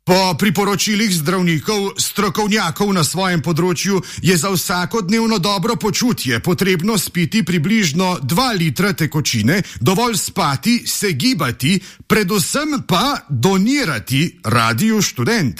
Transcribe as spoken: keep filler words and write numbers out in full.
Po priporočilih zdravnikov, strokovnjakov na svojem področju je za vsakodnevno dobro počutje potrebno spiti približno dva litra tekočine, dovolj spati, se gibati, predvsem pa donirati Radiu Študent.